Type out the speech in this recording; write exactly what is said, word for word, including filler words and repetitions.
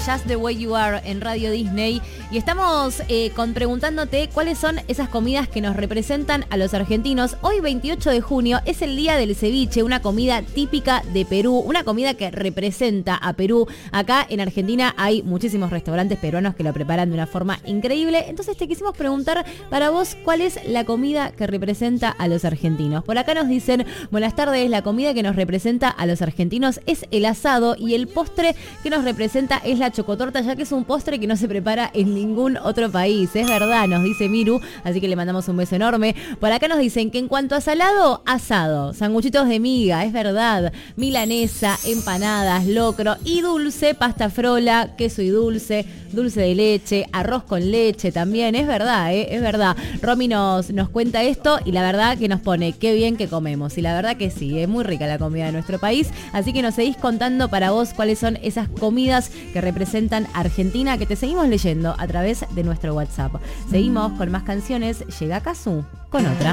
Just the Way You Are en Radio Disney. Y estamos eh, con preguntándote cuáles son esas comidas que nos representan a los argentinos. Hoy, veintiocho de junio, es el día del ceviche, una comida típica de Perú, una comida que representa a Perú. Acá en Argentina hay muchísimos restaurantes peruanos que lo preparan de una forma increíble. Entonces te quisimos preguntar para vos cuál es la comida que representa a los argentinos. Por acá nos dicen, buenas tardes, la comida que nos representa a los argentinos es el asado y el postre que nos representa es la chocotorta, ya que es un postre que no se prepara en ningún otro país. Es verdad, nos dice Miru, así que le mandamos un beso enorme. Por acá nos dicen que en cuanto a salado, asado, sanguchitos de miga, es verdad, milanesa, empanadas, locro y dulce, pasta frola, queso y dulce, dulce de leche, arroz con leche también, es verdad, ¿eh? Es verdad. Romy nos, nos cuenta esto y la verdad que nos pone qué bien que comemos. Y la verdad que sí, es muy rica la comida de nuestro país. Así que nos seguís contando para vos cuáles son esas comidas que representan Argentina, que te seguimos leyendo a través de nuestro WhatsApp. Seguimos con más canciones. Llega Cazzu con otra.